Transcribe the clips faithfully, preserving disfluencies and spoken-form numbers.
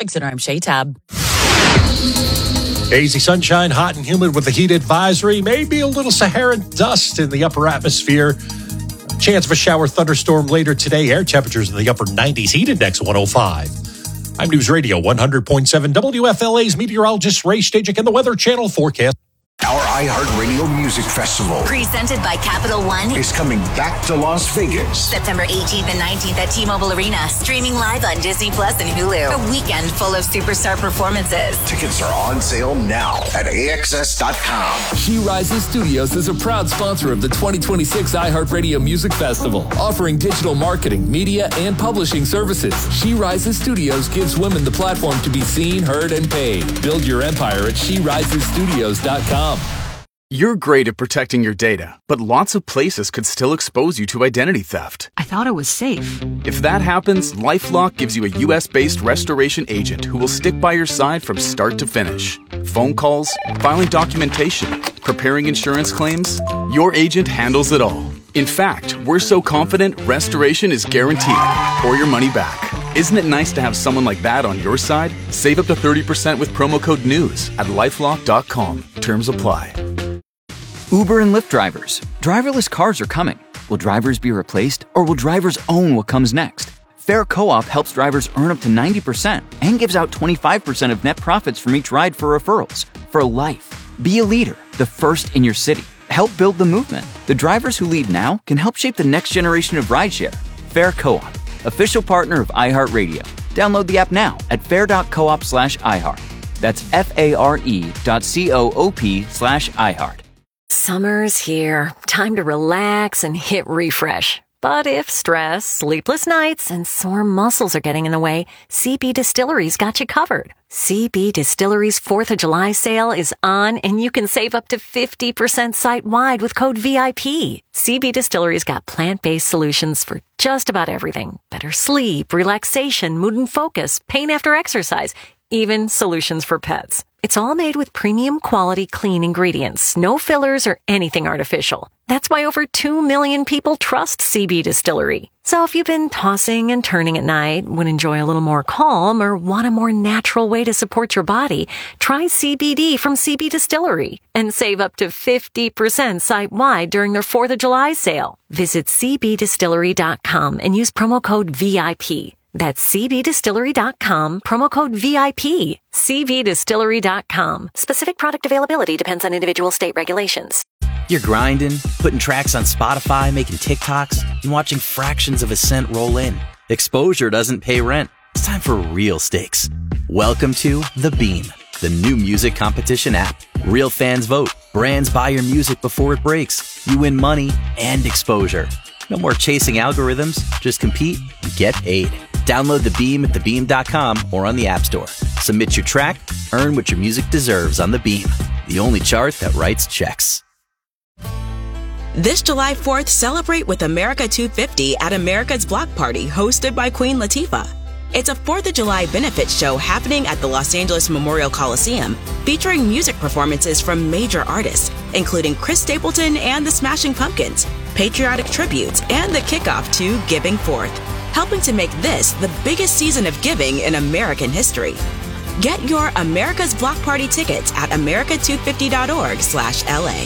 Traffic Center, I'm Shay Tab. Hazy sunshine, hot and humid with the heat advisory. Maybe a little Saharan dust in the upper atmosphere. Chance of a shower thunderstorm later today. Air temperatures in the upper nineties. Heat index one oh five. I'm News Radio one hundred point seven W F L A's meteorologist Ray Stajic and the Weather Channel forecast. Our iHeartRadio Music Festival, presented by Capital One, is coming back to Las Vegas. September eighteenth and nineteenth at T-Mobile Arena. Streaming live on Disney Plus and Hulu. A weekend full of superstar performances. Tickets are on sale now at A X S dot com. She Rises Studios is a proud sponsor of the twenty twenty-six iHeartRadio Music Festival, offering digital marketing, media, and publishing services. She Rises Studios gives women the platform to be seen, heard, and paid. Build your empire at she rises studios dot com. You're great at protecting your data, but lots of places could still expose you to identity theft. I thought it was safe. If that happens, LifeLock gives you a U S-based restoration agent who will stick by your side from start to finish. Phone calls, filing documentation, preparing insurance claims, your agent handles it all. In fact, we're so confident restoration is guaranteed or your money back. Isn't it nice to have someone like that on your side? Save up to thirty percent with promo code NEWS at lifelock dot com. Terms apply. Uber and Lyft drivers. Driverless cars are coming. Will drivers be replaced, or will drivers own what comes next? Fair Co-op helps drivers earn up to ninety percent and gives out twenty-five percent of net profits from each ride for referrals. For life. Be a leader, the first in your city. Help build the movement. The drivers who lead now can help shape the next generation of rideshare. Fair Co-op, official partner of iHeartRadio. Download the app now at fair.coop slash iHeart. That's F-A-R-E dot C-O-O-P slash iHeart. Summer's here. Time to relax and hit refresh. But if stress, sleepless nights, and sore muscles are getting in the way, C B Distillery's got you covered. C B Distillery's fourth of July sale is on, and you can save up to fifty percent site-wide with code V I P. C B Distillery's got plant-based solutions for just about everything. Better sleep, relaxation, mood and focus, pain after exercise, even solutions for pets. It's all made with premium quality clean ingredients, no fillers or anything artificial. That's why over two million people trust C B Distillery. So if you've been tossing and turning at night, would enjoy a little more calm, or want a more natural way to support your body, try C B D from C B Distillery and save up to fifty percent site-wide during their fourth of July sale. Visit C B distillery dot com and use promo code V I P. That's C B distillery dot com, promo code V I P. C B distillery dot com. Specific product availability depends on individual state regulations. You're grinding, putting tracks on Spotify, making TikToks, and watching fractions of a cent roll in. Exposure doesn't pay rent. It's time for real stakes. Welcome to The Beam, the new music competition app. Real fans vote. Brands buy your music before it breaks. You win money and exposure. No more chasing algorithms. Just compete and get paid. Download The Beam at the beam dot com or on the App Store. Submit your track, earn what your music deserves on The Beam, the only chart that writes checks. This July fourth, celebrate with America two fifty at America's Block Party, hosted by Queen Latifah. It's a fourth of July benefit show happening at the Los Angeles Memorial Coliseum, featuring music performances from major artists, including Chris Stapleton and the Smashing Pumpkins, patriotic tributes, and the kickoff to Giving Forth, helping to make this the biggest season of giving in American history. Get your America's Block Party tickets at america two fifty dot org slash L A.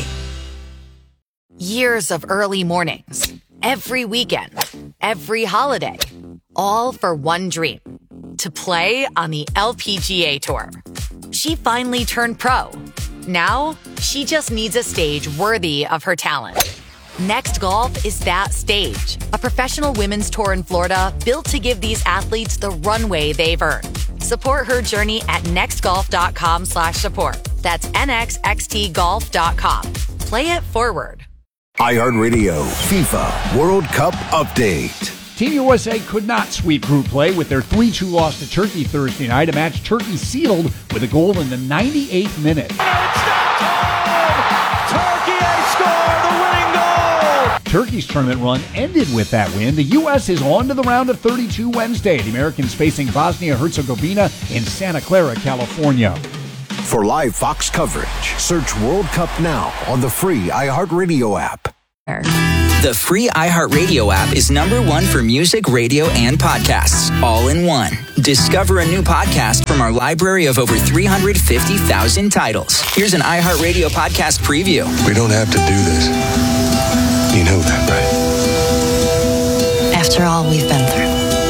Years of early mornings, every weekend, every holiday, all for one dream, to play on the L P G A Tour. She finally turned pro. Now, she just needs a stage worthy of her talent. Next Golf is that stage, a professional women's tour in Florida built to give these athletes the runway they've earned. Support her journey at nextgolf.com slash support. That's N X X T golf dot com. Play it forward. iHeartRadio FIFA World Cup Update. Team U S A could not sweep group play with their three two loss to Turkey Thursday night, a match Turkey sealed with a goal in the ninety-eighth minute. Turkey's tournament run ended with that win. The U S is on to the round of thirty-two Wednesday. The Americans facing Bosnia-Herzegovina in Santa Clara, California. For live Fox coverage, search World Cup Now on the free iHeartRadio app. The free iHeartRadio app is number one for music, radio, and podcasts, all in one. Discover a new podcast from our library of over three hundred fifty thousand titles. Here's an iHeartRadio podcast preview. We don't have to do this. You know that, right? After all we've been through.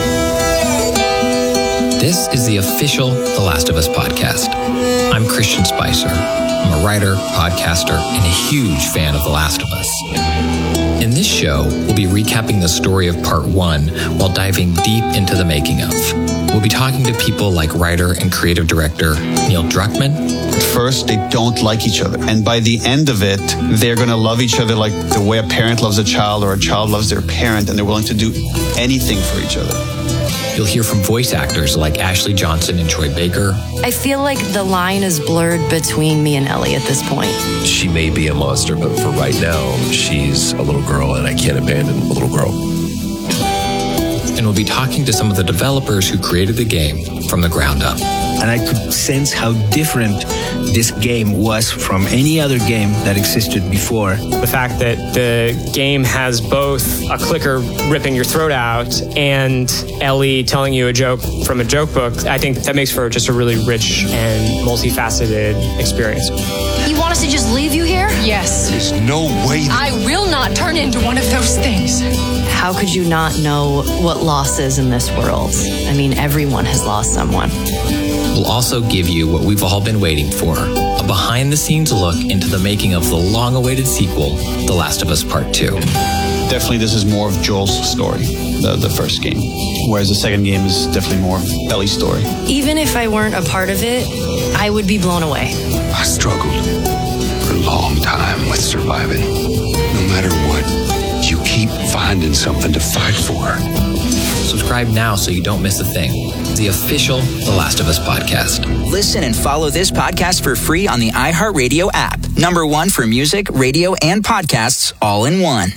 This is the official The Last of Us podcast. I'm Christian Spicer. I'm a writer, podcaster, and a huge fan of The Last of Us. In this show, we'll be recapping the story of part one while diving deep into the making of. We'll be talking to people like writer and creative director Neil Druckmann. At first, they don't like each other. And by the end of it, they're going to love each other like the way a parent loves a child or a child loves their parent, and they're willing to do anything for each other. You'll hear from voice actors like Ashley Johnson and Troy Baker. I feel like the line is blurred between me and Ellie at this point. She may be a monster, but for right now, she's a little girl, and I can't abandon a little girl. And we'll be talking to some of the developers who created the game from the ground up. And I could sense how different this game was from any other game that existed before. The fact that the game has both a clicker ripping your throat out and Ellie telling you a joke from a joke book, I think that makes for just a really rich and multifaceted experience. You want us to just leave you here? Yes. There's no way. I will not turn into one of those things. How could you not know what loss is in this world? I mean, everyone has lost someone. We'll also give you what we've all been waiting for, a behind-the-scenes look into the making of the long-awaited sequel, The Last of Us Part two. Definitely this is more of Joel's story, the, the first game, whereas the second game is definitely more of Ellie's story. Even if I weren't a part of it, I would be blown away. I struggled for a long time with surviving. No matter what, you keep finding something to fight for. Subscribe now so you don't miss a thing. The official The Last of Us podcast. Listen and follow this podcast for free on the iHeartRadio app. Number one for music, radio, and podcasts, all in one.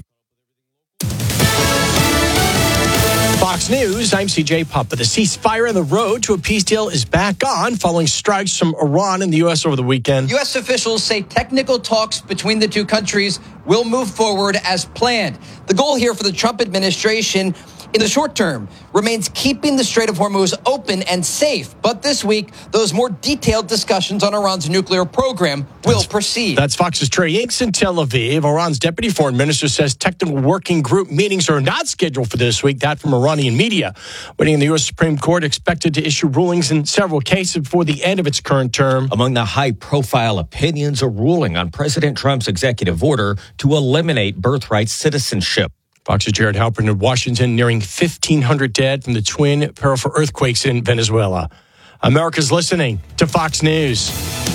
Fox News, I'm C J Papa. The ceasefire on the road to a peace deal is back on following strikes from Iran and the U S over the weekend. U S officials say technical talks between the two countries will move forward as planned. The goal here for the Trump administration in the short term remains keeping the Strait of Hormuz open and safe. But this week, those more detailed discussions on Iran's nuclear program will that's, proceed. That's Fox's Trey Yanks in Tel Aviv. Iran's deputy foreign minister says technical working group meetings are not scheduled for this week. That from Iranian media. Waiting in the U S Supreme Court expected to issue rulings in several cases before the end of its current term. Among the high-profile opinions, a ruling on President Trump's executive order to eliminate birthright citizenship. Fox's Jared Halpern in Washington, nearing fifteen hundred dead from the twin powerful earthquakes in Venezuela. America's listening to Fox News.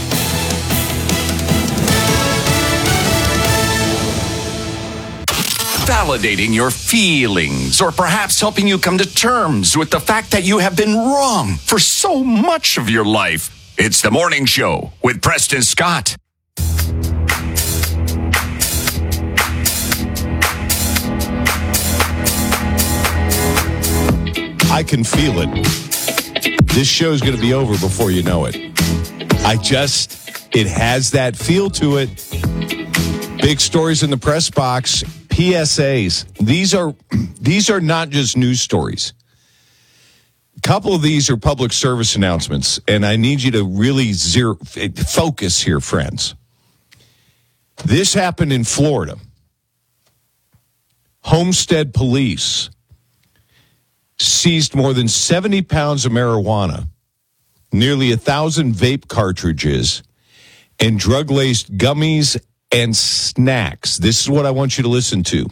Validating your feelings, or perhaps helping you come to terms with the fact that you have been wrong for so much of your life. It's The Morning Show with Preston Scott. I can feel it. This show's going to be over before you know it. I just, it has that feel to it. Big stories in the press box, P S As. These are, these are not just news stories. A couple of these are public service announcements, and I need you to really zero, focus here, friends. This happened in Florida. Homestead Police seized more than seventy pounds of marijuana, nearly a thousand vape cartridges, and drug-laced gummies and snacks. This is what I want you to listen to.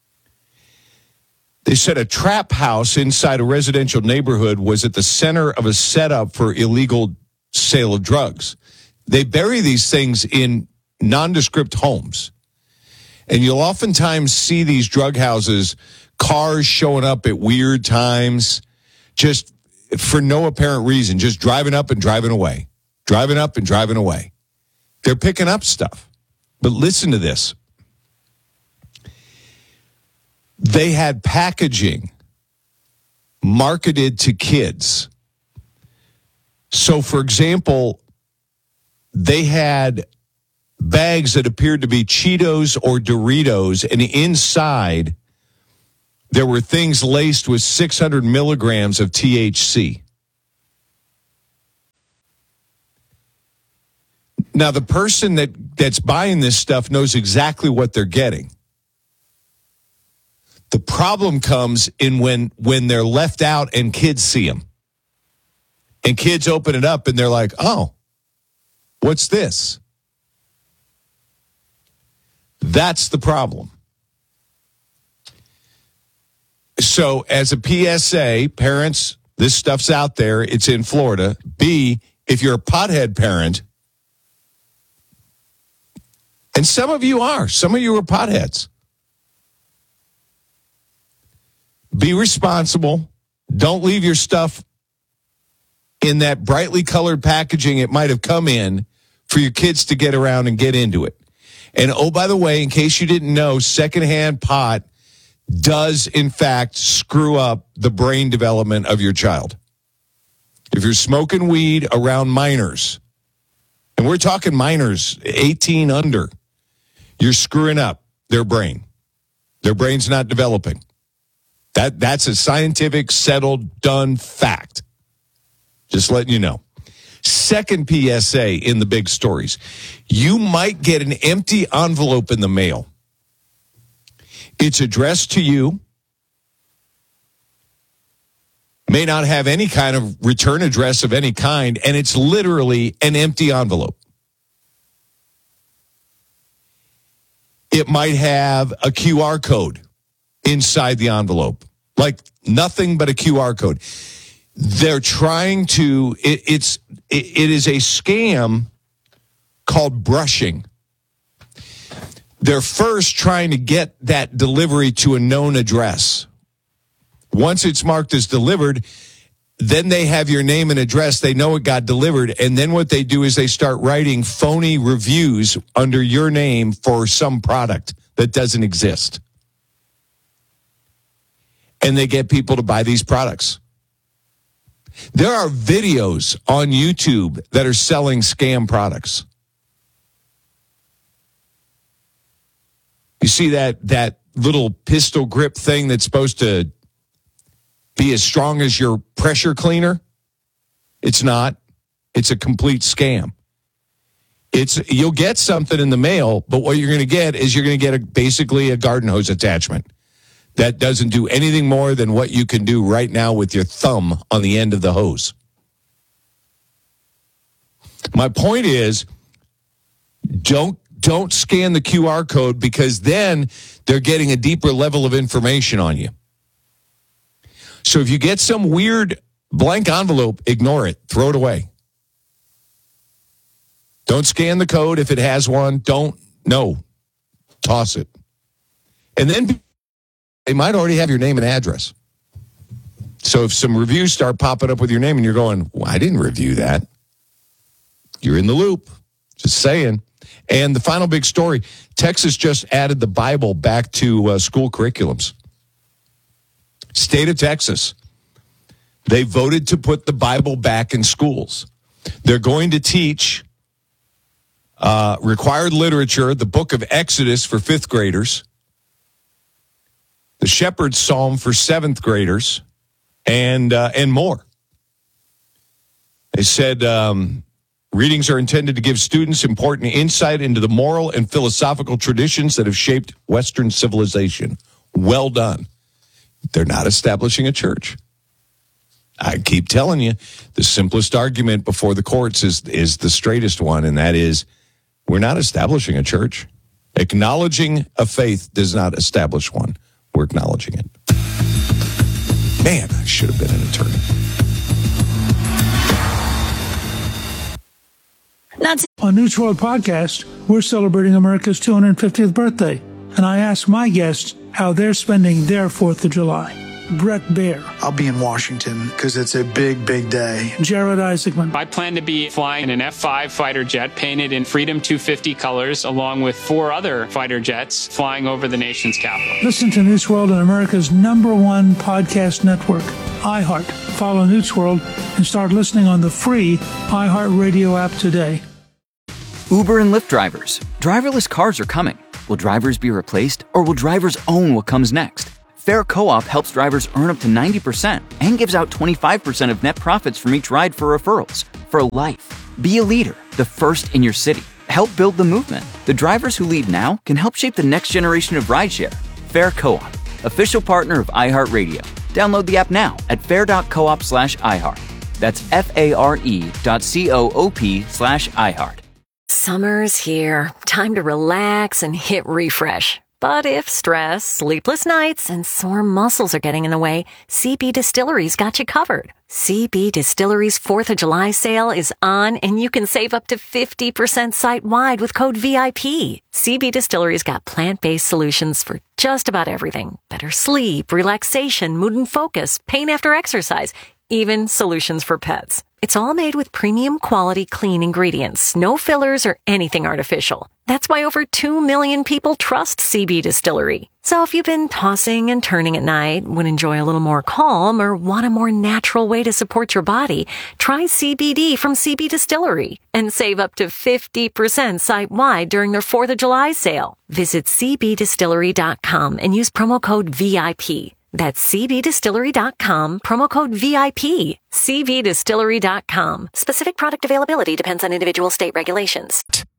They said a trap house inside a residential neighborhood was at the center of a setup for illegal sale of drugs. They bury these things in nondescript homes. And you'll oftentimes see these drug houses, cars showing up at weird times, just for no apparent reason, just driving up and driving away, driving up and driving away. They're picking up stuff. But listen to this. They had packaging marketed to kids. So, for example, they had bags that appeared to be Cheetos or Doritos, and inside there were things laced with six hundred milligrams of T H C. Now, the person that, that's buying this stuff knows exactly what they're getting. The problem comes in when, when they're left out and kids see them. And kids open it up and they're like, oh, what's this? That's the problem. So as a P S A, parents, this stuff's out there. It's in Florida. B, if you're a pothead parent, and some of you are, some of you are potheads, be responsible. Don't leave your stuff in that brightly colored packaging it might have come in for your kids to get around and get into it. And oh, by the way, in case you didn't know, secondhand pot does, in fact, screw up the brain development of your child. If you're smoking weed around minors, and we're talking minors, eighteen under, you're screwing up their brain. Their brain's not developing. That That's a scientific, settled, done fact. Just letting you know. Second P S A in the big stories. You might get an empty envelope in the mail. It's addressed to you. May not have any kind of return address of any kind, and it's literally an empty envelope. It might have a Q R code inside the envelope, like nothing but a Q R code. They're trying to, it, it's, it, it is a scam called brushing. They're first trying to get that delivery to a known address. Once it's marked as delivered, then they have your name and address. They know it got delivered. And then what they do is they start writing phony reviews under your name for some product that doesn't exist. And they get people to buy these products. There are videos on YouTube that are selling scam products. You see that that little pistol grip thing that's supposed to be as strong as your pressure cleaner? It's not. It's a complete scam. It's you'll get something in the mail, but what you're going to get is you're going to get a, basically a garden hose attachment that doesn't do anything more than what you can do right now with your thumb on the end of the hose. My point is, don't don't scan the Q R code, because then they're getting a deeper level of information on you. So if you get some weird blank envelope, ignore it. Throw it away. Don't scan the code if it has one. Don't. No. Toss it. And then they might already have your name and address. So if some reviews start popping up with your name and you're going, well, I didn't review that, you're in the loop. Just saying. And the final big story, Texas just added the Bible back to uh, school curriculums. State of Texas, they voted to put the Bible back in schools. They're going to teach uh, required literature, the book of Exodus for fifth graders, the Shepherd's Psalm for seventh graders, and uh, and more. They said um, readings are intended to give students important insight into the moral and philosophical traditions that have shaped Western civilization. Well done. They're not establishing a church. I keep telling you, the simplest argument before the courts is, is the straightest one, and that is, we're not establishing a church. Acknowledging a faith does not establish one. We're acknowledging it. Man, I should have been an attorney. On News World Podcast, we're celebrating America's two hundred fiftieth birthday, and I asked my guests how they're spending their fourth of July. Brett Baer. I'll be in Washington because it's a big, big day. Jared Isaacman. I plan to be flying an F five fighter jet painted in Freedom two fifty colors, along with four other fighter jets flying over the nation's capital. Listen to News World on America's number one podcast network, iHeart. Follow News World and start listening on the free iHeartRadio app today. Uber and Lyft drivers. Driverless cars are coming. Will drivers be replaced, or will drivers own what comes next? Fair Co-op helps drivers earn up to ninety percent and gives out twenty-five percent of net profits from each ride for referrals. For life. Be a leader, the first in your city. Help build the movement. The drivers who lead now can help shape the next generation of rideshare. Fair Co-op, official partner of iHeartRadio. Download the app now at fair.coop slash iHeart. That's F-A-R-E dot C-O-O-P slash iHeart. Summer's here. Time to relax and hit refresh. But if stress, sleepless nights, and sore muscles are getting in the way, C B Distillery's got you covered. C B Distillery's fourth of July sale is on, and you can save up to fifty percent site-wide with code V I P. C B Distillery's got plant-based solutions for just about everything. Better sleep, relaxation, mood and focus, pain after exercise, even solutions for pets. It's all made with premium quality clean ingredients, no fillers or anything artificial. That's why over two million people trust C B Distillery. So if you've been tossing and turning at night, would enjoy a little more calm, or want a more natural way to support your body, try C B D from C B Distillery and save up to fifty percent site-wide during their fourth of July sale. Visit C B distillery dot com and use promo code V I P. That's C B distillery dot com, promo code V I P. C B distillery dot com. Specific product availability depends on individual state regulations.